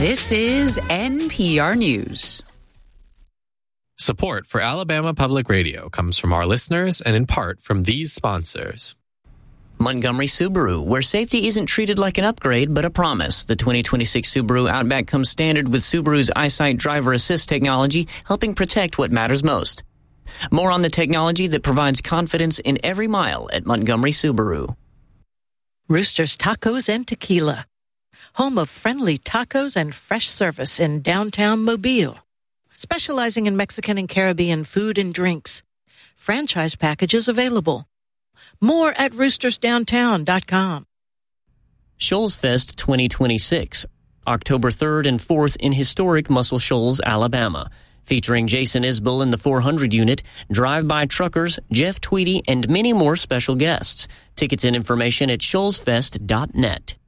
This is NPR News. Support for Alabama Public Radio comes from our listeners and in part from these sponsors. Montgomery Subaru, where safety isn't treated like an upgrade but a promise. The 2026 Subaru Outback comes standard with Subaru's EyeSight driver assist technology, helping protect what matters most. More on the technology that provides confidence in every mile at Montgomery Subaru. Rooster's Tacos and Tequila, home of friendly tacos and fresh service in downtown Mobile. Specializing in Mexican and Caribbean food and drinks. Franchise packages available. More at roostersdowntown.com. Shoals Fest 2026, October 3rd and 4th in historic Muscle Shoals, Alabama. Featuring Jason Isbell in the 400 unit, drive-by truckers, Jeff Tweedy, and many more special guests. Tickets and information at shoalsfest.net.